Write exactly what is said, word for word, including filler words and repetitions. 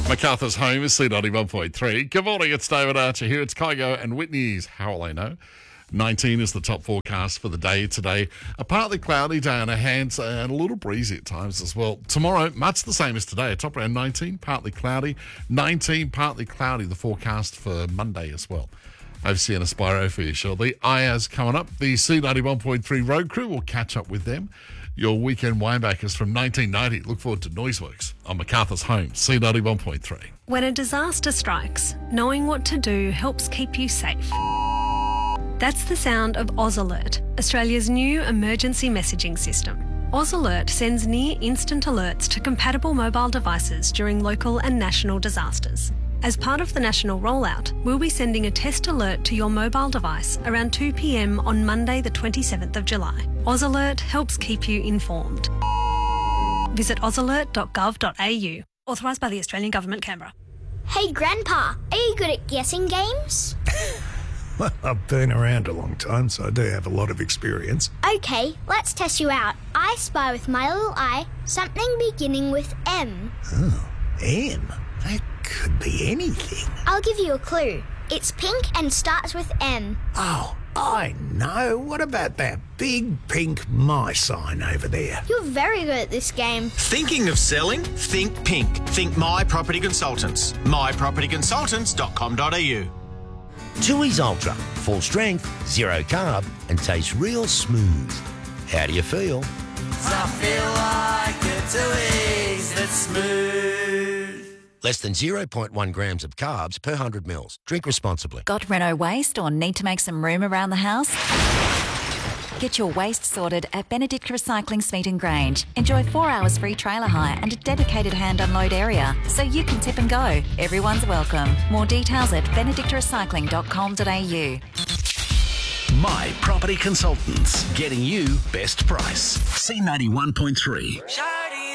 MacArthur's home is C ninety-one point three. Good morning, it's David Archer here. It's Kygo and Whitney's How Will I Know? nineteen is the top forecast for the day today. A partly cloudy day on our hands and a little breezy at times as well. Tomorrow, much the same as today. A top around nineteen, partly cloudy. nineteen, partly cloudy, the forecast for Monday as well. Overseeing a Spiro for you shortly. Ayaz coming up. The C ninety-one point three road crew will catch up with them. Your weekend winebackers from nineteen ninety. Look forward to Noiseworks on MacArthur's home, C ninety-one point three. When a disaster strikes, knowing what to do helps keep you safe. That's the sound of Oz Alert, Australia's new emergency messaging system. Oz Alert sends near-instant alerts to compatible mobile devices during local and national disasters. As part of the national rollout, we'll be sending a test alert to your mobile device around two p.m. on Monday the twenty-seventh of July. Oz Alert helps keep you informed. Visit oz alert dot gov dot a u. Authorised by the Australian Government, Canberra. Hey, Grandpa, are you good at guessing games? Well, I've been around a long time, so I do have a lot of experience. Okay, let's test you out. I spy with my little eye something beginning with M. Oh, M? That could be anything. I'll give you a clue. It's pink and starts with M. Oh, I know. What about that big pink my sign over there? You're very good at this game. Thinking of selling? Think pink. Think My Property Consultants. my property consultants dot com dot a u. Tooheys Ultra. Full strength, zero carb, and tastes real smooth. How do you feel? I feel like a Tooheys that's smooth. Less than zero point one grams of carbs per one hundred mils. Drink responsibly. Got Renault waste or need to make some room around the house? Get your waste sorted at Benedict Recycling Smeaton Grange. Enjoy four hours free trailer hire and a dedicated hand unload area so you can tip and go. Everyone's welcome. More details at benedict recycling dot com dot a u. My Property Consultants, getting you best price. C ninety-one point three.